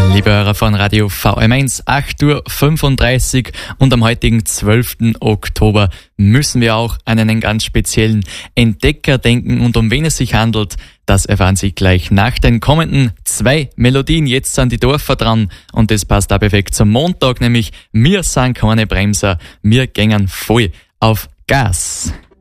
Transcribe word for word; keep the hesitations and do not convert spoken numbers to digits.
Liebe Hörer von Radio V M eins, acht Uhr fünfunddreißig und am heutigen zwölften Oktober müssen wir auch an einen ganz speziellen Entdecker denken und um wen es sich handelt, das erfahren Sie gleich nach den kommenden zwei Melodien. Jetzt sind die Dorfer dran und das passt da perfekt zum Montag, nämlich wir sind keine Bremser, wir gängen voll auf Gas.